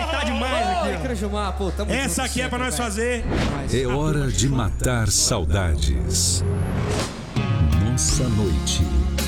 apertar demais aqui, ó. Crejumar, pô, tamo Essa junto aqui é pra sempre, nós velho. fazer. É hora de matar saudades. Nossa noite.